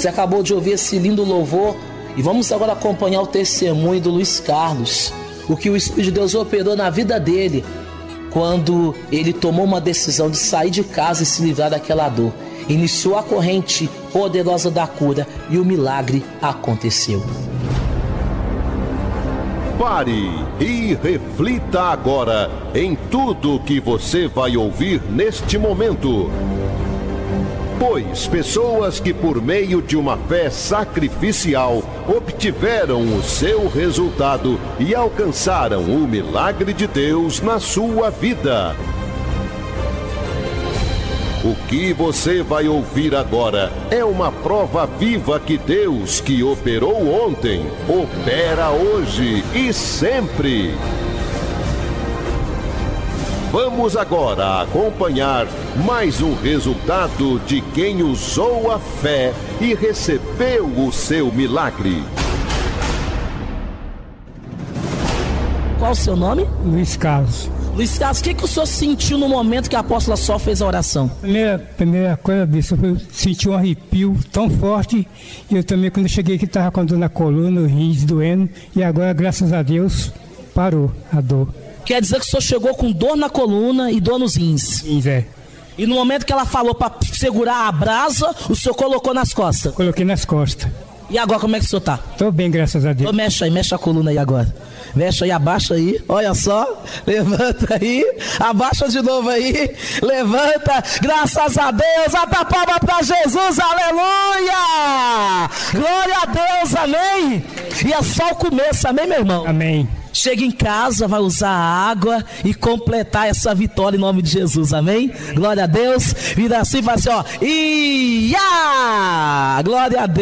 Você acabou de ouvir esse lindo louvor e vamos agora acompanhar o testemunho do Luiz Carlos, o que o Espírito de Deus operou na vida dele quando ele tomou uma decisão de sair de casa e se livrar daquela dor. Iniciou a corrente poderosa da cura e o milagre aconteceu. Pare e reflita agora em tudo que você vai ouvir neste momento. Pois pessoas que por meio de uma fé sacrificial obtiveram o seu resultado e alcançaram o milagre de Deus na sua vida. O que você vai ouvir agora é uma prova viva que Deus, que operou ontem, opera hoje e sempre. Vamos agora acompanhar mais um resultado de quem usou a fé e recebeu o seu milagre. Qual o seu nome? Luiz Carlos. Luiz Carlos, o que o senhor sentiu no momento que a apóstola Sol fez a oração? Primeira coisa disso, eu senti um arrepio tão forte. E eu também, quando eu cheguei aqui, estava com a dor na coluna, os rins doendo. E agora, graças a Deus, parou a dor. Quer dizer que o senhor chegou com dor na coluna e dor nos rins? Sim, Zé. E no momento que ela falou para segurar a brasa, o senhor colocou nas costas? Coloquei nas costas. E agora como é que o senhor tá? Tô bem, graças a Deus. Então mexe aí, mexe a coluna aí agora. Mexe aí, abaixa aí, olha só, levanta aí, abaixa de novo aí, levanta, graças a Deus, bata palma pra Jesus, aleluia! Glória a Deus, amém? E é só o começo, amém, meu irmão? Amém. Chega em casa, vai usar a água e completar essa vitória em nome de Jesus, amém? Glória a Deus, vira assim e fala assim, ó, ia! Glória a Deus.